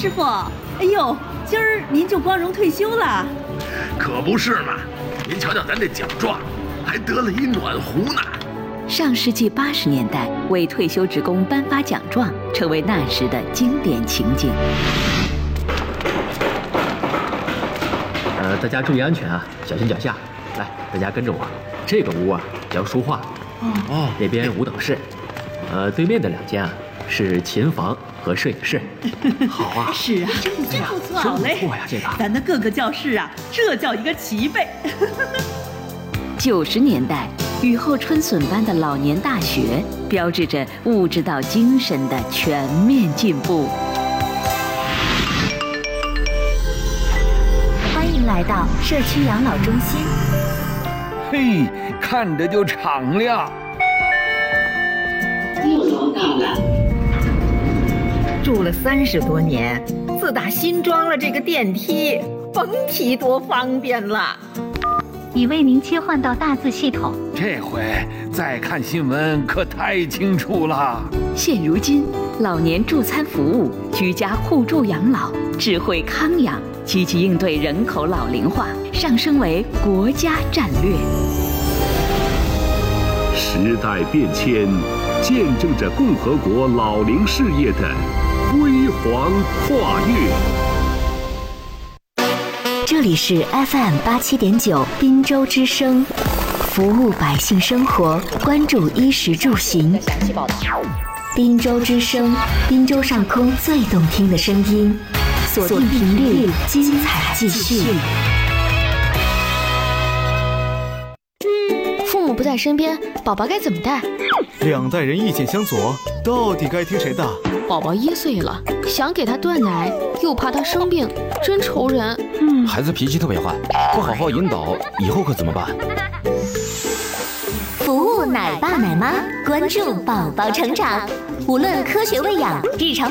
师傅，哎呦，今儿您就光荣退休了？ 可不是嘛！您瞧瞧咱这奖状，还得了一暖壶呢。 上世纪80年代，为退休职工颁发奖状，成为那时的经典情景。 大家注意安全啊，小心脚下。来，大家跟着我。这个屋啊叫书画，那边舞蹈室，对面的2间啊是琴房和摄影室。好啊， 是啊，真不错，好嘞。 不错呀，这个咱的各个教室啊，这叫一个齐备。 90年代，雨后春笋般的老年大学，标志着物质到精神的全面进步。 欢迎来到社区养老中心。 嘿，看着就敞亮。 6楼到了。 住了30多年，自打新装了这个电梯，甭提多方便了。 已为您切换到大字系统。 这回再看新闻可太清楚了。 现如今，老年助餐服务、居家互助养老、智慧康养，积极应对人口老龄化，上升为国家战略。 时代变迁，见证着共和国老龄事业的辉煌跨越。 这里是 FM87.9滨州之声，服务百姓生活，关注衣食住行。滨州之声，滨州上空最动听的声音，锁定频率，精彩继续。 父母不在身边，宝宝该怎么带 ？2代人意见相左，到底该听谁的？ 宝宝1岁了，想给他断奶，又怕他生病，真愁人。 孩子脾气特别坏，不好好引导，以后可怎么办？ 服务奶爸奶妈，关注宝宝成长，无论科学喂养、日常